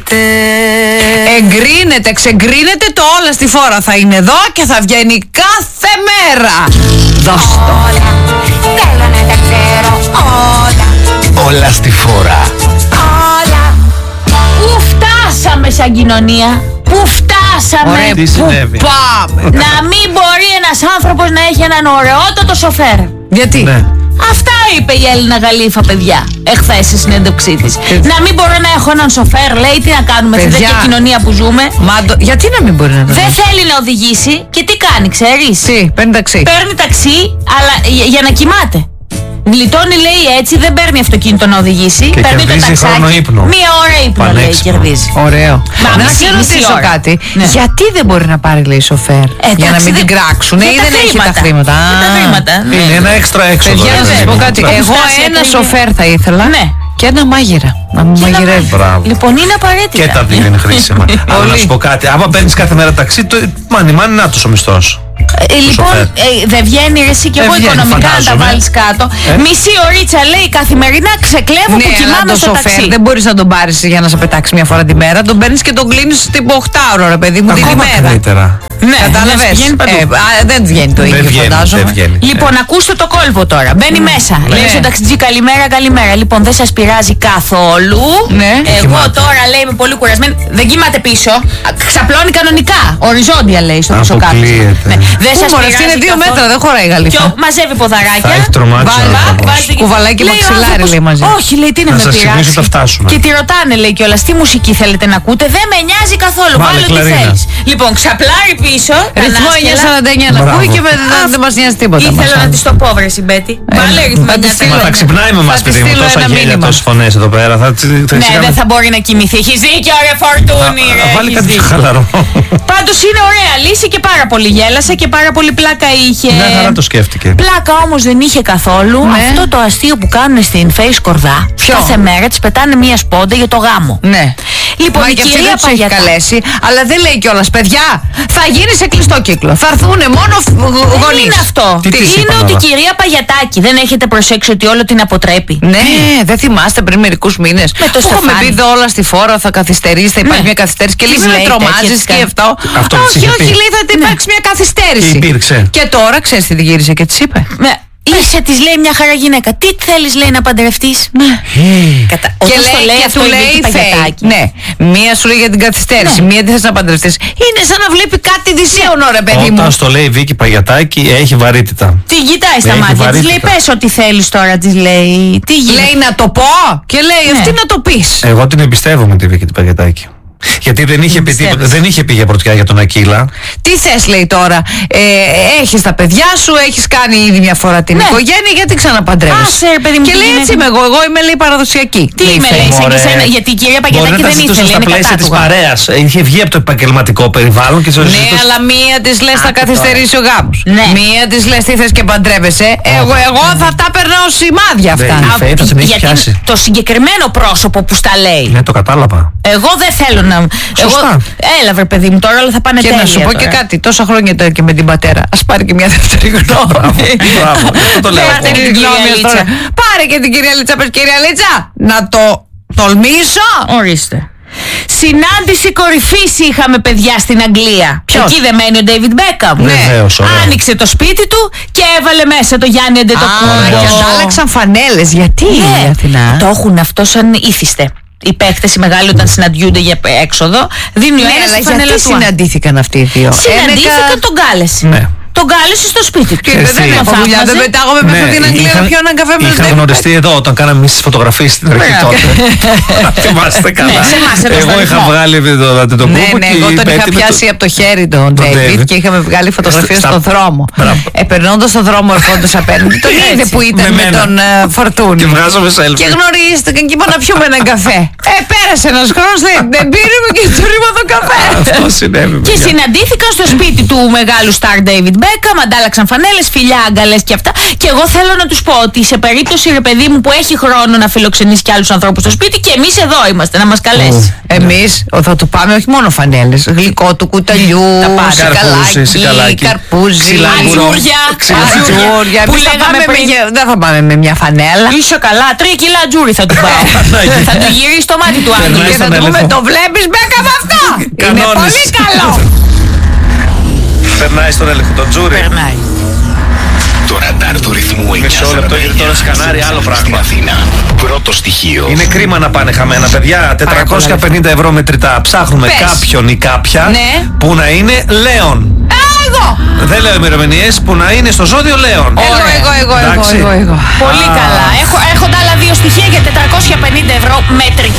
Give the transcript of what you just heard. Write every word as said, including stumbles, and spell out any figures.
Εγκρίνεται, ξεγκρίνεται το Όλα στη Φόρα. Θα είναι εδώ και θα βγαίνει κάθε μέρα. Δώσ' το. Όλα, θέλω να τα ξέρω όλα. Όλα στη Φόρα. Όλα. Πού φτάσαμε σαν κοινωνία? Πού φτάσαμε? Ωραία, τι πού συνέβη? πάμε? Να μην μπορεί ένας άνθρωπος να έχει έναν ωραιότατο σοφέρ. Γιατί? Ναι. Αυτά είπε η Έλληνα Γαλήφα, παιδιά, εχθές στη συνέντευξή της. Να μην μπορώ να έχω έναν σοφέρ, λέει, τι να κάνουμε σε Παιδιά. τέτοια κοινωνία που ζούμε. Μα το- γιατί να μην μπορεί να το Δεν δει? θέλει να οδηγήσει και τι κάνει, ξέρεις? Τι, παίρνει ταξί. Παίρνει ταξί, αλλά για, για να κοιμάται. Γλιτώνει, λέει, έτσι, δεν παίρνει αυτοκίνητο να οδηγήσει. Και παίρνει το κερδίζει ταξάκι. χρόνο ύπνο. Μία ώρα ύπνο, λέει, Πανέξυπνο. κερδίζει. Ωραίο. Μα, να μισή- σε μισή ρωτήσω ώρα. κάτι. Ναι. Γιατί δεν μπορεί να πάρει, λέει, σοφέρ? για να εντάξει, μην την δεν- κράξουν ή για τα δεν έχει τα χρήματα? Για τα Α. χρήματα. ναι. Είναι ένα έξτρα έξοδο. Παιδιά, ρε να σας παιδί πω μου. κάτι. Θα Εγώ φτάσει ένα ακριβώς. σοφέρ θα ήθελα Ναι. και ένα μάγειρα. Να μου μαγειρεύει. Μπράβο. Λοιπόν, είναι απαραίτητα. Και τα δύο είναι χρήσιμα. Αλλά να σου πω κάτι. Άμα παίρνει κάθε μέρα ταξί, το μάνι μάνι να τους ο μισθός. Ε, λοιπόν, σοφέρ. ε, δεν βγαίνει ρε, εσύ και Δεν εγώ βγαίνει, οικονομικά να τα φαντάζομαι. βάλεις κάτω. Ε. Μισή ωρίτσα, λέει, καθημερινά ξεκλέβω Ναι, που αλλά κοιμάμαι το στο σοφέρ ταξί. δεν μπορείς να τον πάρεις για να σε πετάξει μια φορά τη μέρα. Τον παίρνεις και τον κλείνεις τύπου οκτώ ώρα, ρε παιδί μου, την Ακόμα ημέρα. καλύτερα. Ναι, Κατάλαβες? ναι, βγαίνει παντού. Ε, α, δεν βγαίνει το Δεν ίδιο, βγαίνει, φαντάζομαι. δεν βγαίνει. Λοιπόν, ακούστε το κόλπο τώρα. Μπαίνει μέσα. Λέει στον ταξιτζή καλημέρα, καλημέρα. Λοιπόν, δεν σας πειράζει καθόλου. Ναι. Εγώ Κοιμάται. τώρα, λέει, είμαι πολύ κουρασμένη. Δεν κοιμάται πίσω. Α, Ξαπλώνει κανονικά. Οριζόντια, λέει, στο πισωκάρι. Αποκλείεται. Ναι. Δεν Πού, σας μωρέ, πειράζει αυτή είναι δύο καθόλου. μέτρα, δεν χωράει η Και γαλήφα. ο- μαζεύει ποδαράκια. Θα έχει τρομάξει ο Βάλα, άνθρωπος. βάζει- Κουβαλάκι λέει ο μαξιλάρι, άνθρωπος, λέει, μαζί. Όχι, λέει, τι να, Να με σας πειράξει. θυμίσω τα φτάσουμε. Και τη ρωτάνε, λέει κιόλας, τι μουσική θέλετε να ακούτε. Δεν με νοιάζει καθόλου. Βάλε Βάλε ό,τι κλαρίνα. θέλεις. Λοιπόν, ξαπλάρει πίσω. τα Ρυθμό ανάσκελα. εννιά σαράντα εννιά να Μπράβο. ακούει και με- δεν δεν μας νοιάζει τίποτα. Ήθελα μας. να της το πω, βρε συμπέτη. Βάλε ρυθμό θα της εννιά στείλω Μα σαράντα θα εννιά. ξυπνάει με Θα εμάς, της παιδί μου. στείλω Τόσα ένα γέλια, μήνυμα. τόσες φωνές εδώ πέρα. Θα, θα, θα, Ναι, δεν θα μπορεί να κοιμηθεί. Έχεις δίκιο, ρε Φορτούνη, ρε. Βάλει έχεις κάτι πιο δίκιο. χαλαρό. Πάντως είναι ωραία λύση και πάρα πολύ γέλασε και πάρα πολύ πλάκα είχε. Μια χαρά το σκέφτηκε. Πλάκα όμως δεν είχε καθόλου Ναι. αυτό το αστείο που κάνουν στην Face Κορδά. Ποιο? Κάθε μέρα της πετάνε μία σπόντα για το γάμο. Ναι. Λοιπόν, Μα η και αυτή κυρία δεν τους έχει Παγιατά. καλέσει, αλλά δεν λέει κιόλας, παιδιά, θα γίνει σε κλειστό κύκλο. Θα έρθουν μόνο Δεν γονείς. είναι αυτό. Τι της Είναι είπαν, ότι η αλλά? κυρία Παγιατάκη δεν έχετε προσέξει ότι όλο την αποτρέπει. Ναι, δεν θυμάστε πριν μερικούς μήνες Με το που έχουμε Στεφάνι. πει εδώ Όλα στη Φόρα, θα καθυστερήσει, θα υπάρχει Ναι. μια καθυστέρηση και Της λέει με λέει τρομάζεις τέτοιες και κάνει. αυτό. Αυτό της όχι, είχε όχι, πει. λέει θα υπάρξει μια καθυστέρηση. Και υπήρξε. Και τώρα ξέρεις τι τη γύρισε και της είπε. Ναι. Είσαι, της λέει, μια χαρά γυναίκα. Τι θέλεις, λέει, να παντρευτείς. Ναι. Κατα... Και Όταν στο λέει, και αυτό του η λέει Βίκη Φέη. Παγιατάκη. Ναι, μία σου λέει για την καθυστέρηση, Ναι. μία τι θες να παντρευτείς. Είναι σαν να βλέπει κάτι δυσίωνο, ρε παιδί μου. Όταν στο λέει η Βίκη Παγιατάκη, έχει βαρύτητα. Τι κοιτάει στα Έχει μάτια της, βαρύτητα. λέει, πες ό,τι θέλεις τώρα, της λέει. Τι γίνεται. Λέει να το πω και λέει Ναι. αυτή να το πεις. Εγώ την εμπιστεύομαι τη Βίκη την Παγιατάκη. Γιατί δεν είχε, πει, τίποτα- δεν είχε πει για πρωτιά για τον Ακύλα. Τι θες, λέει τώρα, ε, έχεις τα παιδιά σου, έχεις κάνει ήδη μια φορά την Ναι. οικογένεια, γιατί ξαναπαντρεύεσαι. Άσε, ρε παιδί μου, Και τι λέει γυναίκα. έτσι είμαι εγώ, εγώ είμαι λέει παραδοσιακή. Τι είμαι, λέει, σαν και Μωρέ. σένα, γιατί η κυρία Μπορεί Παγιατάκη να τα δεν ζητούσε ήθελε, στα είναι πλαίσια κατά τη του γάμου. παρέα. Είχε βγει από το επαγγελματικό περιβάλλον και σε Ναι, αλλά μία τη λε θα Άκου καθυστερήσει ο γάμο. Ναι. Μία τη λε τι θε και παντρεύεσαι. Εγώ, εγώ θα τα παίρνα ω σημάδια αυτά. Δεν. Η Φέη θα την έχει Γιατί πιάσει. το συγκεκριμένο πρόσωπο που στα λέει. Ναι, το κατάλαβα. Εγώ δεν θέλω να. Σωστά. Εγώ... Έλα, βρε παιδί μου, τώρα όλα θα πάνε Και τέλεια. να σου πω τώρα. και κάτι, τόσα χρόνια τώρα και με την πατέρα. Α πάρει και μια δεύτερη γνώμη. Μπράβο, αυτό το λέω εγώ. Δεύτερη Την κυρία γνώμη Λίτσα. τώρα. Πάρε και την κυρία Λίτσα, πες κυρία Λίτσα, να το τολμήσω. Ορίστε. Συνάντηση κορυφής είχαμε, παιδιά, στην Αγγλία. Ποιος? Εκεί δεν μένει ο Ντέιβιντ Μπέκαμ. Βεβαίως, ωραία. Άνοιξε το σπίτι του και έβαλε μέσα το Γιάννη Α, Αντετοκούμπο. και αντάλλαξαν φανέλες. Γιατί Ναι, η Αθηνά. το έχουν αυτό σαν ήθιστε. Οι παίκτες οι μεγάλοι όταν συναντιούνται για έξοδο δίνει ο Ναι, ένας αλλά τη φανέλα γιατί του. συναντήθηκαν αυτοί οι δύο. Συναντήθηκαν, Ένεκα- τον κάλεσε. Ναι. Τον κάλεσε στο σπίτι του. Και είπε, δεν Εσύ. έχω δουλειά, δεν θαύμαζε. πετάγομαι πέφτω την Αγγλία να πιω έναν καφέ με είχαν τους γνωριστεί εδώ όταν κάναμε εμείς τις φωτογραφίες στην αρχή Μπράβο. τότε. Θυμάστε καλά. Ναι, σε εμάς εδώ στο Εγώ είχα ρυθμό. βγάλει το Αντετοκούμπο Ναι, ναι, και εγώ η τον είχα Πέτη με πιάσει το- από το χέρι τον τον Ντέιβιτ David. και είχαμε βγάλει φωτογραφίες Στα- στον δρόμο. Μπράβο. Ε, περνώντας στον δρόμο ερχόντας απέναντι, τον Έτσι, είδε που ήταν με με μένα. τον ε, Φορτούνη. Και βγάζαμε selfie. Και γνωρίστηκαν και είπα να πιούμε έναν καφέ. Ε, πέρασε ένας χρόνος, λέει, δεν πήραμε και του ρήμα τον καφέ. Αυτό συνέβη. Και παιδιά. συναντήθηκαν στο σπίτι του μεγάλου στάρ David Μπέκαμ, αντάλλαξαν φανέλες, φιλιά, αγκαλές και αυτά. Και εγώ θέλω να τους πω ότι σε περίπτωση, ρε παιδί μου, που έχει χρόνο να φιλοξενήσει και άλλους ανθρώπους στο σπίτι, και εμείς εδώ είμαστε να μας καλέσει. Εμείς θα του πάμε όχι μόνο φανέλες, γλυκό του κουταλιού, σικαλάκι, καρπούζι, ατζούρια. Ατζούρια. Που Εμείς θα λέγαμε πάμε πριν. με- δεν θα πάμε με μια φανέλα. Είσαι καλά, τρία κιλά ατζούρι θα του πάω. Θα του γυρίσει το μάτι του Περνάει άγγελου. Και θα στον του πούμε, έλεγχο. το βλέπεις Μπέκα με αυτό. Είναι Κανόνες. πολύ καλό. Περνάει στον έλεγχο το τζούρι. Περνάει. Το ραντάρ του ρυθμού Μισό λεπτό, γιατί τώρα σκανάρει άλλο πράγμα. Στην Αθήνα. Πρώτο στοιχείο. Είναι κρίμα να πάνε χαμένα, παιδιά. τετρακόσια πενήντα ευρώ μετρητά. Ψάχνουμε Πες. κάποιον ή κάποια Ναι. που να είναι Λέων. Εγώ. Δεν λέω ημερομηνίες, που να είναι στο ζώδιο Λέων. Εγώ, εγώ, εγώ, εγώ, Εντάξει. εγώ, εγώ. Πολύ Α. καλά. Έχω, έρχονται άλλα δύο στοιχεία για τετρακόσια πενήντα ευρώ μέτρητα.